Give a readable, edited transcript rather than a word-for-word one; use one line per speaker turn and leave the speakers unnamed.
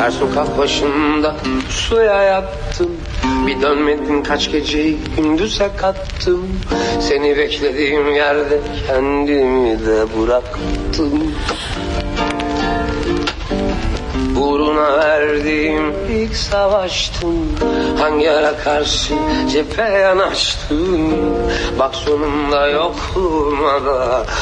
Her sokak başında suya yattım. Bir dönmedin kaç geceyi gündüze kattım. Seni beklediğim yerde kendimi de bıraktım. Uğruna verdiğim ilk savaştım. Hangi ara karşı cephe yanaştım. Bak sonunda yokluğuma da